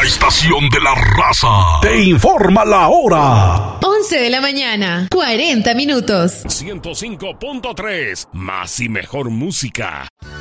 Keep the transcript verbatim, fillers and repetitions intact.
estación de la raza te informa la hora. once de la mañana, cuarenta minutos. ciento cinco punto tres, más y mejor música.